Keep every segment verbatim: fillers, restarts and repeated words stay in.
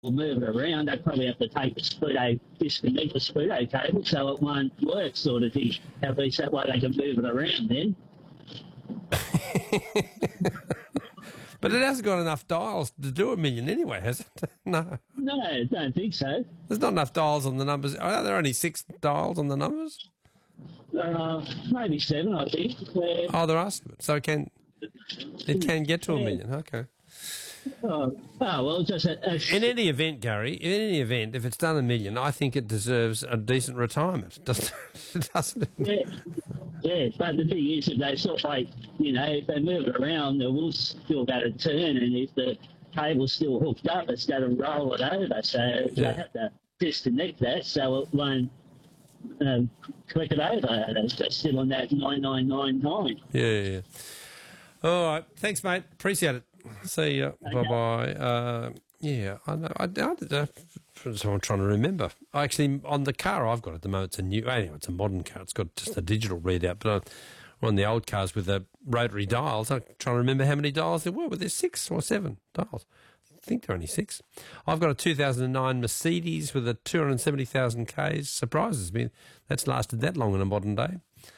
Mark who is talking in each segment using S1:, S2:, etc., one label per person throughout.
S1: move it around, they'd probably have to take the Spudo, disconnect the Spudo cable so it won't work, sort of thing. At least that way they can move it around then.
S2: But it hasn't got enough dials to do a million anyway, has it? No.
S1: No, I don't think so.
S2: There's not enough dials on the numbers. Are there only six dials on the numbers?
S1: Uh, maybe seven, I think. Where,
S2: Oh, there are seven. So it can, it can get to a million. Okay.
S1: oh, oh, well, just a, a
S2: In any event, Gary, in any event, if it's done a million, I think it deserves a decent retirement, doesn't doesn't it?
S1: Yeah, yeah, but the thing is, if they sort of like, you know, if they move it around, it will still go to turn, and if the cable's still hooked up, it's going to roll it over. So
S2: Yeah.
S1: they have to disconnect that so it won't um, click it over. It's just still on that nine nine nine nine.
S2: Yeah, yeah, yeah. All right. Thanks, mate. Appreciate it. See ya.
S1: Okay.
S2: Bye-bye. Uh, yeah, I know. I, I, I, so I'm trying to remember. Actually, on the car I've got at the moment, it's a new, anyway, it's a modern car. It's got just a digital readout, but I, on the old cars with the rotary dials, I'm trying to remember how many dials there were. Were there six or seven dials? I think there are only six. I've got a two thousand nine Mercedes with a two hundred seventy thousand Ks. Surprises me. That's lasted that long in a modern day.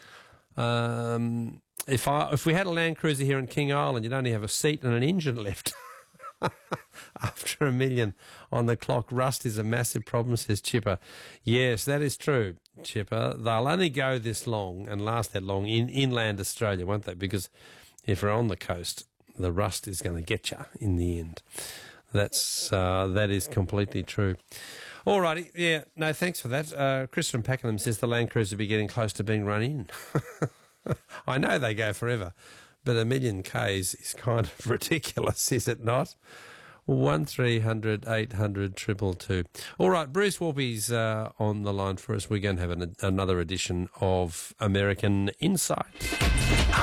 S2: Um, if I if we had a Land Cruiser here in King Island, you'd only have a seat and an engine left. After a million on the clock, rust is a massive problem, says Chipper. Yes, that is true, Chipper. They'll only go this long and last that long in inland Australia, won't they? Because if we're on the coast, the rust is going to get you in the end. That's uh, that is completely true. All righty, yeah, no, thanks for that. Uh, Chris from Pakenham says the Land Cruiser will be getting close to being run in. I know they go forever, but a million Ks is kind of ridiculous, is it not? One three hundred eight hundred triple two. All right, Bruce Warby's uh, on the line for us. We're going to have an, another edition of American Insight.